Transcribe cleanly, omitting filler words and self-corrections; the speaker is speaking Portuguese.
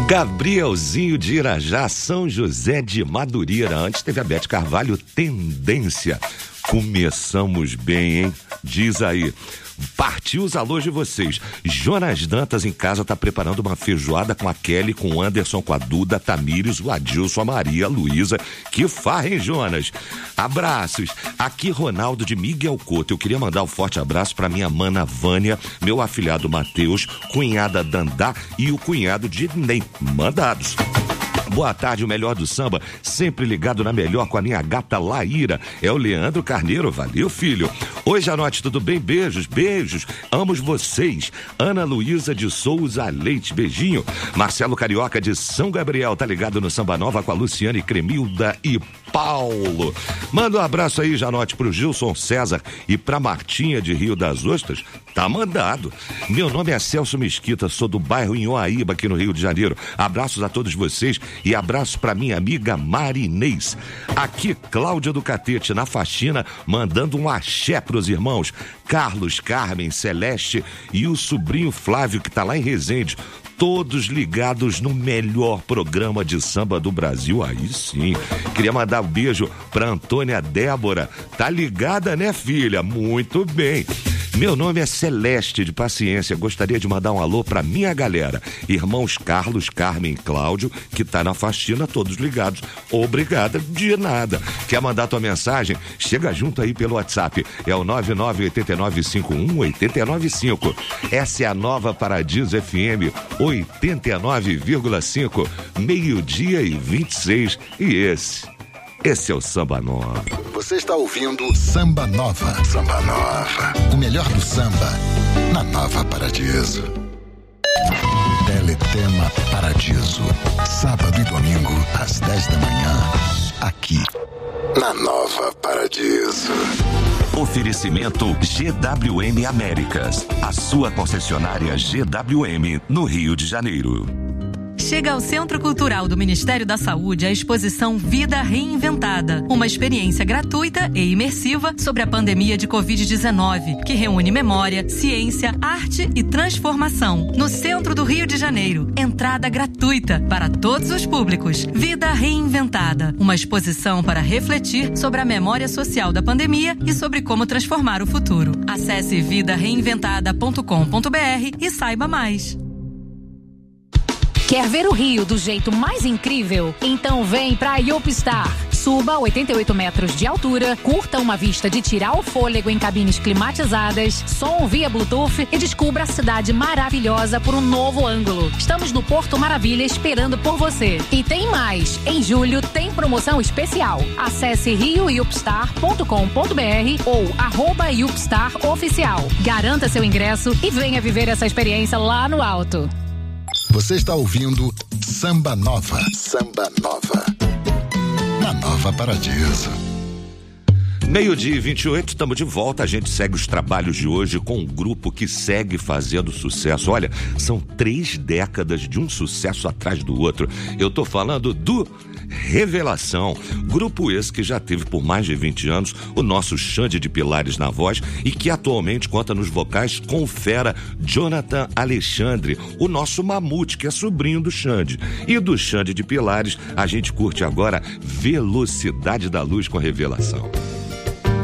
Gabrielzinho de Irajá, São José de Madureira. Antes teve a Beth Carvalho, Tendência. Começamos bem, hein? Diz aí. Partiu os alôs de vocês. Jonas Dantas em casa tá preparando uma feijoada com a Kelly, com o Anderson, com a Duda, Tamires, o Adilson, a Maria, a Luísa. Que farra, hein, Jonas? Abraços. Aqui Ronaldo de Miguel Couto. Eu queria mandar um forte abraço pra minha mana Vânia, meu afilhado Matheus, cunhada Dandá e o cunhado de Ney. Mandados. Boa tarde, o melhor do samba, sempre ligado na melhor com a minha gata Laíra. É o Leandro Carneiro, valeu, filho. Oi, Janote, tudo bem? Beijos, beijos. Amo vocês. Ana Luísa de Souza Leite, beijinho. Marcelo Carioca de São Gabriel, tá ligado no Samba Nova com a Luciane, Cremilda e Paulo. Manda um abraço aí, Janote, pro Gilson César e pra Martinha de Rio das Ostras. Tá mandado. Meu nome é Celso Mesquita, sou do bairro Inhoaíba, aqui no Rio de Janeiro. Abraços a todos vocês e abraço pra minha amiga Marinês. Aqui, Cláudia do Catete, na faxina, mandando um axé pros irmãos Carlos, Carmen, Celeste e o sobrinho Flávio, que tá lá em Resende. Todos ligados no melhor programa de samba do Brasil. Aí sim. Queria mandar um beijo pra Antônia Débora. Tá ligada, né, filha? Muito bem. Meu nome é Celeste de Paciência. Gostaria de mandar um alô pra minha galera. Irmãos Carlos, Carmen e Cláudio, que tá na faxina, todos ligados. Obrigada, de nada. Quer mandar tua mensagem? Chega junto aí pelo WhatsApp. É o 9989518995. Essa é a Nova Paradiso FM 89,5. 12:26. E esse é o Samba Nova. Você está ouvindo Samba Nova. Samba Nova. O melhor do samba na Nova Paradiso. Teletema Paradiso. Sábado e domingo, às 10 da manhã. Aqui, na Nova Paradiso. Oferecimento GWM Américas. A sua concessionária GWM no Rio de Janeiro. Chega ao Centro Cultural do Ministério da Saúde a exposição Vida Reinventada, uma experiência gratuita e imersiva sobre a pandemia de Covid-19, que reúne memória, ciência, arte e transformação. No centro do Rio de Janeiro, entrada gratuita para todos os públicos. Vida Reinventada, uma exposição para refletir sobre a memória social da pandemia e sobre como transformar o futuro. Acesse vidareinventada.com.br e saiba mais. Quer ver o Rio do jeito mais incrível? Então vem pra Yopstar. Suba a 88 metros de altura, curta uma vista de tirar o fôlego em cabines climatizadas, som via Bluetooth e descubra a cidade maravilhosa por um novo ângulo. Estamos no Porto Maravilha esperando por você. E tem mais! Em julho tem promoção especial. Acesse rioyopstar.com.br ou @yopstaroficial. Garanta seu ingresso e venha viver essa experiência lá no alto. Você está ouvindo Samba Nova. Samba Nova. Na Nova Paradiso. 12:28, estamos de volta. A gente segue os trabalhos de hoje com um grupo que segue fazendo sucesso. Olha, são 3 décadas de um sucesso atrás do outro. Eu tô falando do Revelação, grupo esse que já teve por mais de 20 anos o nosso Xande de Pilares na voz e que atualmente conta nos vocais com o fera Jonathan Alexandre, o nosso Mamute, que é sobrinho do Xande. E do Xande de Pilares, a gente curte agora Velocidade da Luz com Revelação.